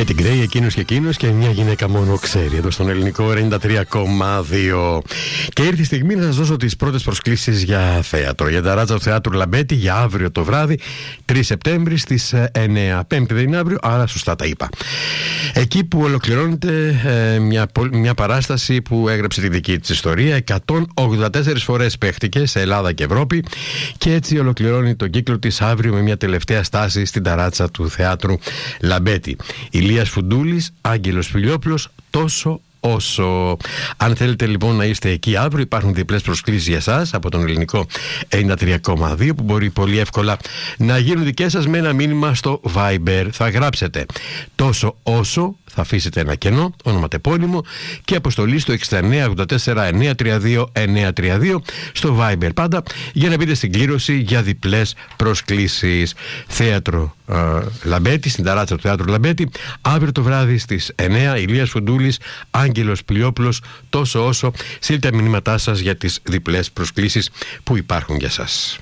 την Grey, εκείνος και εκείνος και μια γυναίκα μόνο ξέρει, εδώ στον ελληνικό 93,2. Και ήρθε η στιγμή να σας δώσω τις πρώτες προσκλήσεις για θέατρο. Για τα ράτσα του Θεάτρου Λαμπέτη για αύριο το βράδυ, 3 Σεπτέμβρη στις 9. Πέμπτη δεν είναι αύριο, άρα σωστά τα είπα. Εκεί που ολοκληρώνεται μια παράσταση που έγραψε τη δική της ιστορία. 184 φορές παίχτηκε σε Ελλάδα και Ευρώπη και έτσι ολοκληρώνει τον κύκλο της αύριο με μια τελευταία στάση στην ταράτσα του Θεάτρου Λαμπέτη. Ηλίας Φουντούλης, Άγγελος Φιλιόπουλος, τόσο όσο. Αν θέλετε λοιπόν να είστε εκεί αύριο, υπάρχουν διπλές προσκλήσεις για σας από τον ελληνικό 93,2 που μπορεί πολύ εύκολα να γίνουν δικές σας με ένα μήνυμα στο Viber. Θα γράψετε τόσο όσο, θα αφήσετε ένα κενό, ονοματεπώνυμο και αποστολή στο 6984-932-932 στο Viber πάντα για να μπείτε στην κλήρωση για διπλές προσκλήσεις. Θέατρο Λαμπέτη, στην ταράτσα του Θεάτρου Λαμπέτη, αύριο το βράδυ στις 9. Ηλίας Φουντούλης, Άγγελος Πλιόπουλος, τόσο όσο. Στείλτε τα μηνύματά σας για τις διπλές προσκλήσεις που υπάρχουν για σας.